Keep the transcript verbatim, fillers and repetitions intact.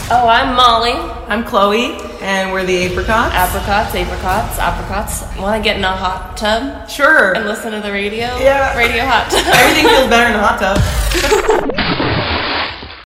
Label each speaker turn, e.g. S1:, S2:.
S1: Oh, I'm Molly.
S2: I'm Chloe, and we're the Apricots.
S1: Apricots, apricots, apricots. Want to get in a hot tub?
S2: Sure.
S1: And listen to the radio?
S2: Yeah.
S1: Radio hot tub.
S2: Everything feels better in a hot tub.